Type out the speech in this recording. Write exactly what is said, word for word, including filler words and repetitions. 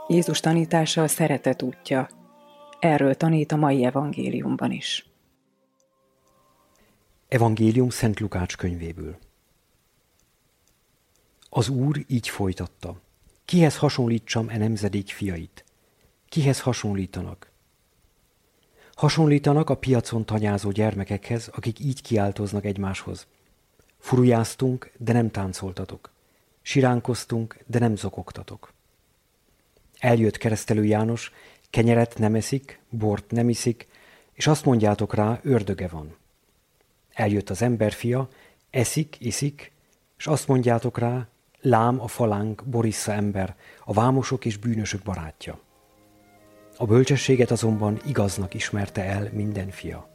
Jézus tanítása a szeretet útja. Erről tanít a mai evangéliumban is. Evangélium Szent Lukács könyvéből. Az Úr így folytatta. Kihez hasonlítsam e nemzedék fiait? Kihez hasonlítanak? Hasonlítanak a piacon tanyázó gyermekekhez, akik így kiáltoznak egymáshoz. Furujáztunk, de nem táncoltatok. Siránkoztunk, de nem zokogtatok. Eljött Keresztelő János, kenyeret nem eszik, bort nem iszik, és azt mondjátok rá, ördöge van. Eljött az emberfia, eszik, iszik, és azt mondjátok rá, lám a falánk, Borissza ember, a vámosok és bűnösök barátja. A bölcsességet azonban igaznak ismerte el minden fia.